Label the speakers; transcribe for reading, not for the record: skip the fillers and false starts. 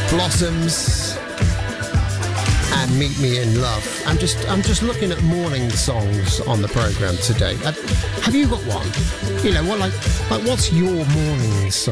Speaker 1: Blossoms and Meet Me in Love. I'm just looking at morning songs on the program today. Have you got one? You know, what like what's your morning song?